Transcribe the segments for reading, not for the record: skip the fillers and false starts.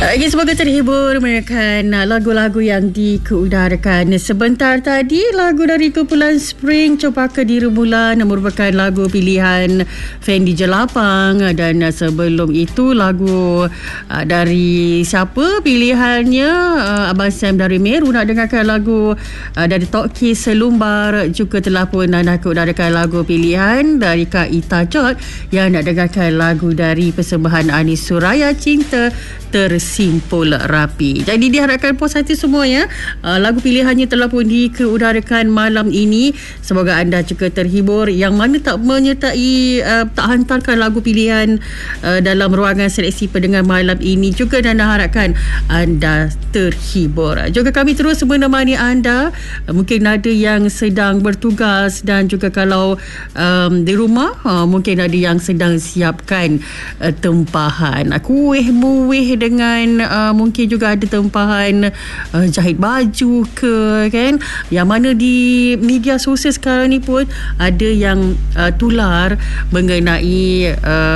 Semoga terhibur mendengarkan lagu-lagu yang dikeudarakan sebentar tadi. Lagu dari kumpulan Spring, Cempaka di Rembulan, merupakan lagu pilihan Fendi Jelapang. Dan sebelum itu lagu dari siapa pilihannya? Abang Sam dari Meru nak dengarkan lagu dari Toki Selumbar. Juga telah pun nak keudarakan lagu pilihan dari Kak Ita Jod yang nak dengarkan lagu dari persembahan Anis Suraya, Cinta Tersimpul Rapi. Jadi diharapkan puas hati semua ya. Lagu pilihannya telah pun dikeudarakan malam ini. Semoga anda juga terhibur. Yang mana tak menyertai, tak hantarkan lagu pilihan dalam ruangan seleksi pendengar malam ini juga, dan harapkan anda terhibur. Juga kami terus menemani anda. Mungkin ada yang sedang bertugas, dan juga kalau di rumah mungkin ada yang sedang siapkan tempahan kuih-muih, dengan mungkin juga ada tempahan jahit baju ke, kan, yang mana di media sosial sekarang ni pun ada yang tular mengenai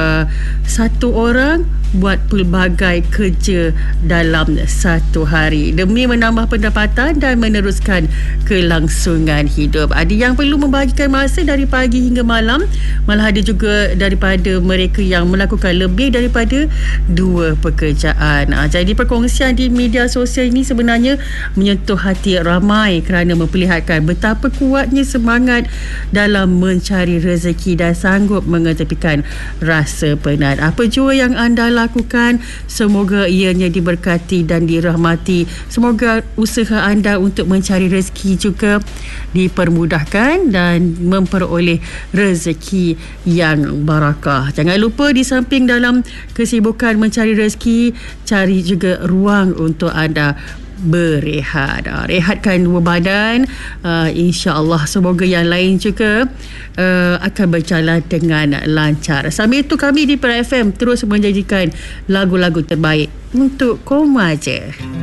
satu orang buat pelbagai kerja dalam satu hari demi menambah pendapatan dan meneruskan kelangsungan hidup. Ada yang perlu membahagikan masa dari pagi hingga malam, malah ada juga daripada mereka yang melakukan lebih daripada 2 pekerjaan. Jadi perkongsian di media sosial ini sebenarnya menyentuh hati ramai kerana memperlihatkan betapa kuatnya semangat dalam mencari rezeki dan sanggup mengetepikan rasa penat. Apa jua yang anda lakukan, semoga ianya diberkati dan dirahmati. Semoga usaha anda untuk mencari rezeki juga dipermudahkan dan memperoleh rezeki yang barakah. Jangan lupa di samping dalam kesibukan mencari rezeki, cari juga ruang untuk anda berehat. Rehatkan dua badan. InsyaAllah semoga yang lain juga akan berjalan dengan lancar. Sambil itu kami di Perak FM terus menjanjikan lagu-lagu terbaik untuk Komaja.